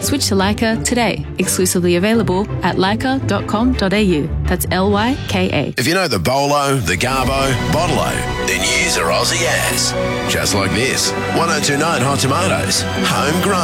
Switch to Leica today. Exclusively available at leica.com.au. That's Lyka. If you know the Bolo, the Garbo, Bottle-O, then use a Aussie as. Just like this. 1029 Hot Tomatoes. Homegrown.